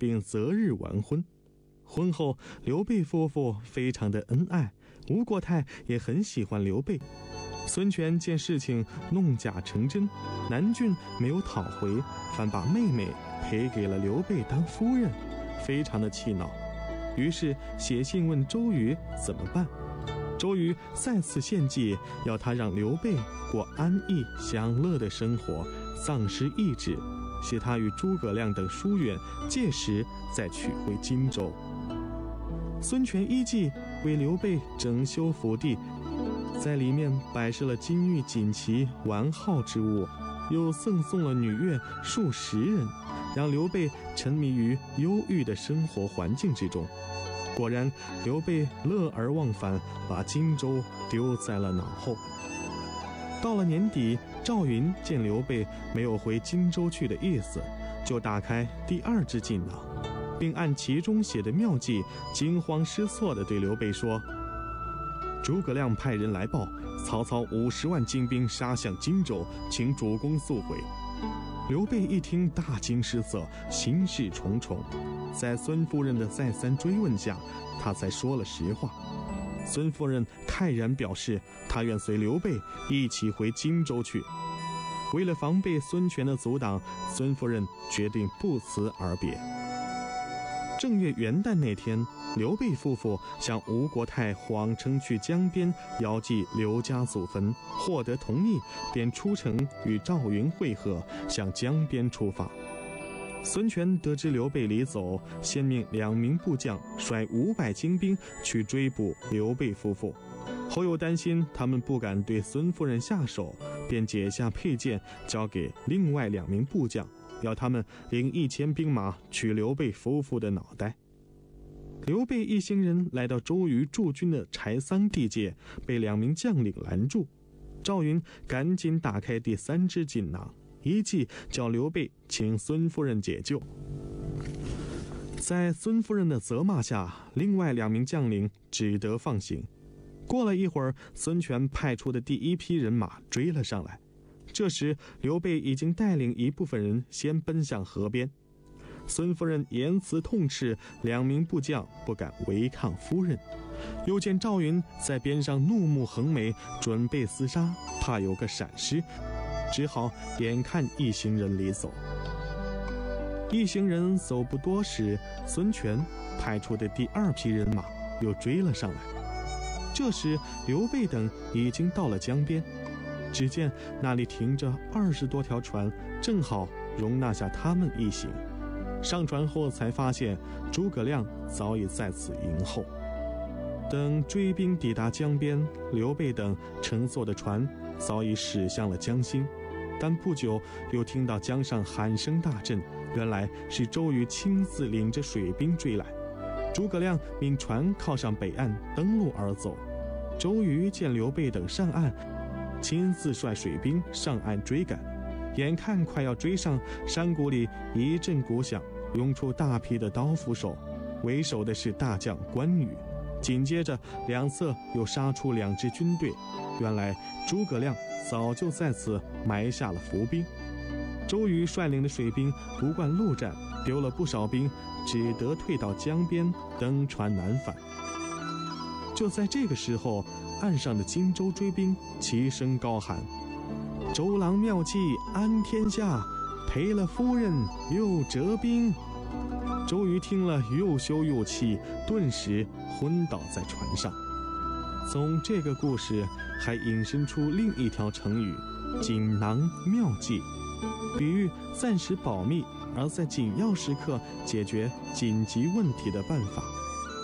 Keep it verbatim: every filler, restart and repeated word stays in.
并择日完婚。婚后，刘备夫妇非常的恩爱，吴国太也很喜欢刘备。孙权见事情弄假成真，南郡没有讨回，反把妹妹赔给了刘备当夫人，非常的气恼，于是写信问周瑜怎么办。周瑜再次献计，要他让刘备过安逸享乐的生活，丧失意志，使他与诸葛亮等疏远，届时再取回荆州。孙权依计为刘备整修府邸，在里面摆设了金玉锦旗、完好之物，又赠送了女乐数十人，让刘备沉迷于忧郁的生活环境之中。果然，刘备乐而忘返，把荆州丢在了脑后。到了年底，赵云见刘备没有回荆州去的意思，就打开第二支锦囊，并按其中写的妙计，惊慌失措地对刘备说：诸葛亮派人来报，曹操五十万精兵杀向荆州，请主公速回。刘备一听大惊失色，心事重重，在孙夫人的再三追问下，他才说了实话。孙夫人泰然表示，她愿随刘备一起回荆州去。为了防备孙权的阻挡，孙夫人决定不辞而别。正月元旦那天，刘备夫妇向吴国太谎称去江边遥祭刘家祖坟，获得同意，便出城与赵云会合，向江边出发。孙权得知刘备离走，先命两名部将率五百精兵去追捕刘备夫妇，后又担心他们不敢对孙夫人下手，便解下佩剑交给另外两名部将，要他们领一千兵马取刘备夫妇的脑袋。刘备一行人来到周瑜驻军的柴桑地界，被两名将领拦住。赵云赶紧打开第三支锦囊，一计叫刘备请孙夫人解救。在孙夫人的责骂下，另外两名将领只得放行。过了一会儿，孙权派出的第一批人马追了上来。这时刘备已经带领一部分人先奔向河边。孙夫人言辞痛斥两名部将不敢违抗夫人，又见赵云在边上怒目横眉，准备厮杀，怕有个闪失，只好眼看一行人离走。一行人走不多时，孙权派出的第二批人马又追了上来。这时刘备等已经到了江边，只见那里停着二十多条船，正好容纳下他们一行。上船后才发现诸葛亮早已在此迎候。等追兵抵达江边，刘备等乘坐的船早已驶向了江心，但不久又听到江上喊声大震，原来是周瑜亲自领着水兵追来。诸葛亮命船靠上北岸登陆而走。周瑜见刘备等上岸，亲自率水兵上岸追赶。眼看快要追上，山谷里一阵鼓响，涌出大批的刀斧手，为首的是大将关羽。紧接着两侧又杀出两支军队，原来诸葛亮早就在此埋下了伏兵。周瑜率领的水兵不惯陆战，丢了不少兵，只得退到江边登船南返。就在这个时候，岸上的荆州追兵齐声高喊：周郎妙计安天下，赔了夫人又折兵。周瑜听了又羞又气，顿时昏倒在船上。从这个故事还引申出另一条成语锦囊妙计，比喻暂时保密而在紧要时刻解决紧急问题的办法。